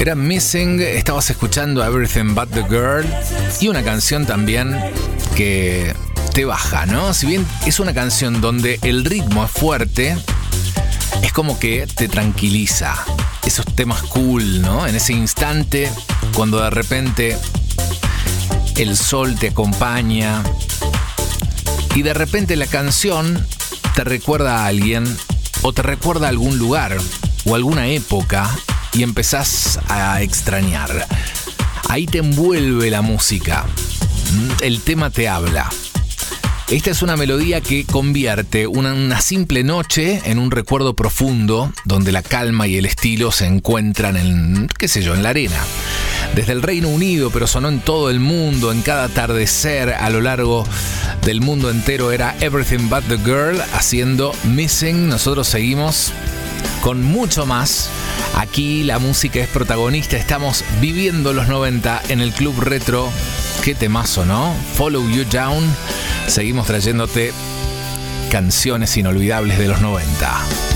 Era Missing, estabas escuchando Everything But The Girl y una canción también que te baja, ¿no? Si bien es una canción donde el ritmo es fuerte, es como que te tranquiliza. Esos temas cool, ¿no? En ese instante, cuando de repente el sol te acompaña y de repente la canción te recuerda a alguien o te recuerda a algún lugar o alguna época y empezás a extrañar. Ahí te envuelve la música. El tema te habla. Esta es una melodía que convierte una simple noche en un recuerdo profundo donde la calma y el estilo se encuentran en, qué sé yo, en la arena. Desde el Reino Unido, pero sonó en todo el mundo, en cada atardecer a lo largo del mundo entero era Everything But The Girl haciendo Missing. Nosotros seguimos con mucho más. Aquí la música es protagonista. Estamos viviendo los 90 en el Club Retro. Qué temazo, ¿no? Follow You Down. Seguimos trayéndote canciones inolvidables de los 90.